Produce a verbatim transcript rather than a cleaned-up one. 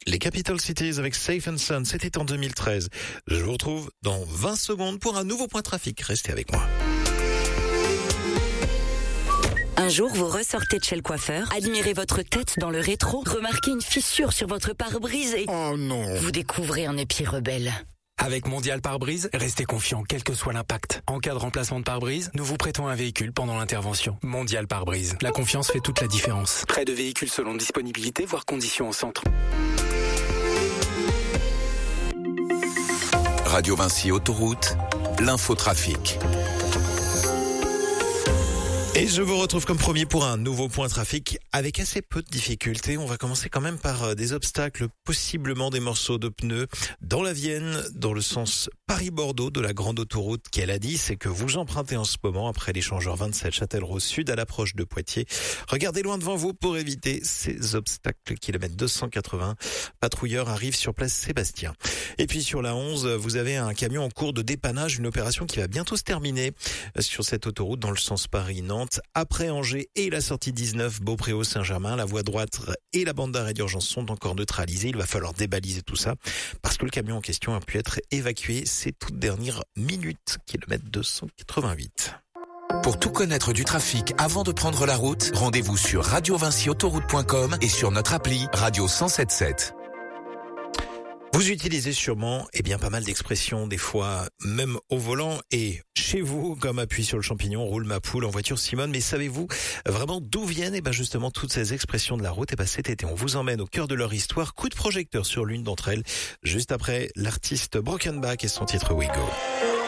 Les Capital Cities avec Safe and Sound, c'était en deux mille treize. Je vous retrouve dans vingt secondes pour un nouveau point trafic. Restez avec moi. Un jour, vous ressortez de chez le coiffeur, admirez votre tête dans le rétro, remarquez une fissure sur votre pare-brise et... Oh non! Vous découvrez un épi rebelle. Avec Mondial Pare-Brise, restez confiant quel que soit l'impact. En cas de remplacement de pare-brise, nous vous prêtons un véhicule pendant l'intervention. Mondial Pare-Brise. La confiance fait toute la différence. Prêt de véhicules selon disponibilité, voire conditions au centre. Radio Vinci Autoroute, l'infotrafic. Et je vous retrouve comme promis pour un nouveau point trafic avec assez peu de difficultés. On va commencer quand même par des obstacles, possiblement des morceaux de pneus dans la Vienne, dans le sens Paris-Bordeaux de la grande autoroute qu'elle a dit, c'est que vous empruntez en ce moment après l'échangeur vingt-sept Châtellerault Sud à l'approche de Poitiers. Regardez loin devant vous pour éviter ces obstacles. Kilomètre deux cent quatre-vingts. Patrouilleur arrive sur place Sébastien. Et puis sur la onze, vous avez un camion en cours de dépannage, une opération qui va bientôt se terminer sur cette autoroute dans le sens Paris-Nantes. Après Angers et la sortie dix-neuf Beaupréau-Saint-Germain, la voie droite et la bande d'arrêt d'urgence sont encore neutralisées. Il va falloir débaliser tout ça parce que le camion en question a pu être évacué ces toutes dernières minutes. Kilomètre deux cent quatre-vingt-huit. Pour tout connaître du trafic avant de prendre la route, rendez-vous sur radio vinci autoroute point com et sur notre appli Radio cent soixante-dix-sept. Vous utilisez sûrement eh bien pas mal d'expressions, des fois même au volant et chez vous, comme appuie sur le champignon, roule ma poule en voiture Simone. Mais savez-vous vraiment d'où viennent eh ben justement toutes ces expressions de la route? Et ben cet été, on vous emmène au cœur de leur histoire. Coup de projecteur sur l'une d'entre elles, juste après l'artiste Brokenback et son titre We Go.